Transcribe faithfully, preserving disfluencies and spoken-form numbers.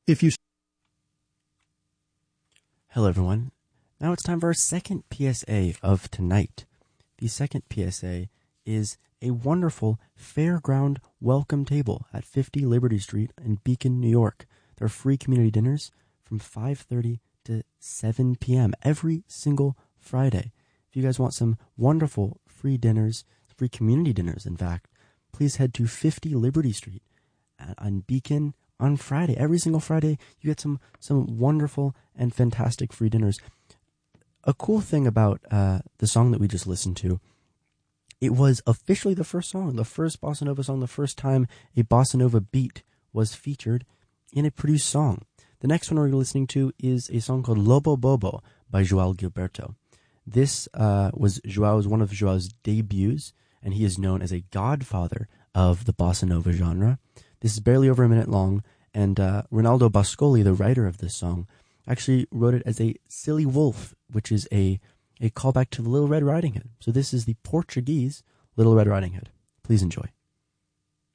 If you Hello, everyone. Now it's time for our second P S A of tonight. The second P S A is a wonderful fairground welcome table at fifty Liberty Street in Beacon, New York. There are free community dinners from five thirty to seven p.m. every single Friday. If you guys want some wonderful free dinners, free community dinners, in fact, please head to fifty Liberty Street on Beacon on Friday. Every single Friday, you get some some wonderful and fantastic free dinners. A cool thing about uh, the song that we just listened to, it was officially the first song, the first bossa nova song, the first time a bossa nova beat was featured in a produced song. The next one we're listening to is a song called Lobo Bobo by Joao Gilberto. This uh, was Joao's one of Joao's debuts, and he is known as a godfather of the bossa nova genre. This is barely over a minute long, and uh, Ronaldo Boscoli, the writer of this song, actually wrote it as a silly wolf, which is a, a callback to the Little Red Riding Hood. So this is the Portuguese Little Red Riding Hood. Please enjoy.